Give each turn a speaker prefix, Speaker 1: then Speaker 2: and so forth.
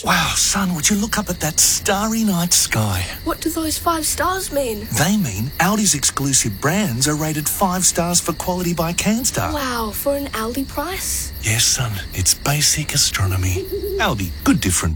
Speaker 1: Wow, son, would you look up at that starry night sky?
Speaker 2: What do those 5 stars mean?
Speaker 1: They mean Aldi's exclusive brands are rated 5 stars for quality by CanStar.
Speaker 2: Wow, for an Aldi price?
Speaker 1: Yes, son, it's basic astronomy. Aldi, good different.